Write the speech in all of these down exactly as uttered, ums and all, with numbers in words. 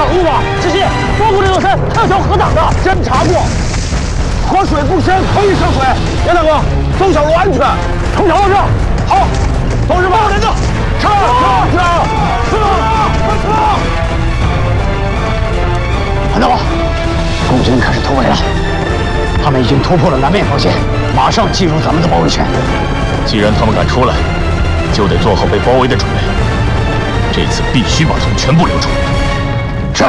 路吧？知悉，过过这座山还有条河挡着，侦查过，河水不深，可以涉水。杨大哥，走小路安全，从小路上。好，同志们，人呢？撤！撤！撤！撤！快撤！韩大王，共军开始突围了，他们已经突破了南面防线，马上进入咱们的包围圈。 既然他们敢出来，就得做好被包围的准备。这次必须把他们全部留住。 是。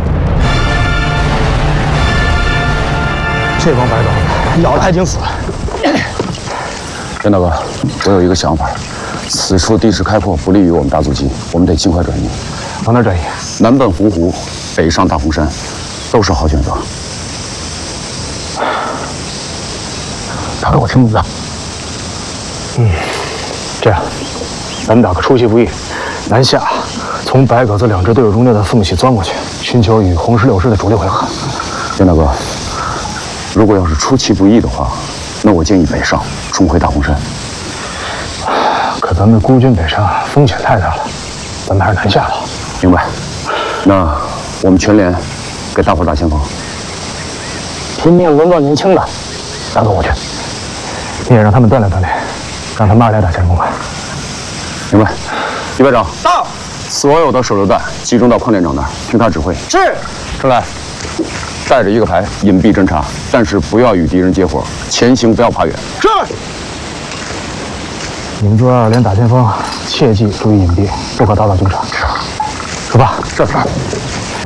这帮白狗子咬了他已经死了。 袁大哥，我有一个想法，此处地势开阔，不利于我们大阻击，我们得尽快转移。 往哪转移？ 南奔洪湖，北上大洪山，都是好选择。 他说我听不到。嗯，这样，咱们打个出其不意，南下，从白狗子两支队伍中间的缝隙钻过去，寻求与红十六师的主力会合。 袁大哥，如果要是出其不意的话，那我建议北上，冲回大洪山。 可咱们孤军北上，风险太大了，咱们还是南下吧。 明白。那我们全连给大伙打前锋。 拼命轮到年轻的，大哥我去。你也让他们锻炼锻炼，让他们二连打前锋吧。 明白。李排长到。 所有的手榴弹集中到邝连长那儿，听他指挥。 是。 出来。带着一个排，隐蔽侦察，但是不要与敌人接火，前行不要爬远。 是。你们做二连打前锋，切记注意隐蔽，不可打扰军场。是。出发。 这是。